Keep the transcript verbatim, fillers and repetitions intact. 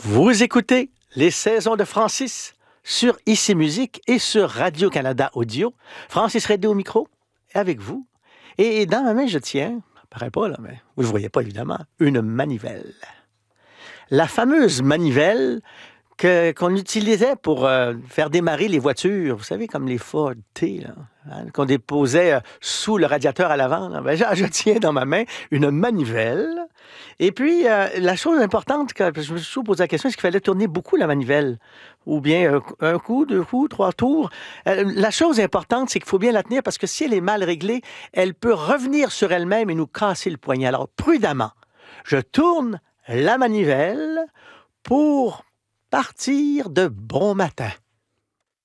Vous écoutez les saisons de Francis sur Ici Musique et sur Radio-Canada Audio. Francis Redé au micro, avec vous. Et dans ma main, je tiens, ça paraît pas là, mais vous ne le voyez pas évidemment, une manivelle. La fameuse manivelle que, qu'on utilisait pour euh, faire démarrer les voitures, vous savez, comme les Ford T, là, hein, qu'on déposait euh, sous le radiateur à l'avant. Là. Ben, je, je tiens dans ma main une manivelle. Et puis, euh, la chose importante, que je me suis toujours posé la question, est-ce qu'il fallait tourner beaucoup la manivelle? Ou bien euh, un coup, deux coups, trois tours? Euh, la chose importante, c'est qu'il faut bien la tenir parce que si elle est mal réglée, elle peut revenir sur elle-même et nous casser le poignet. Alors, prudemment, je tourne la manivelle pour partir de bon matin.